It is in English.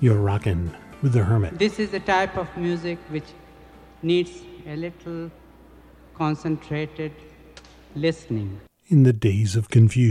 You're rockin' with the Hermit. This is the type of music which needs a little concentrated listening. In the days of confusion.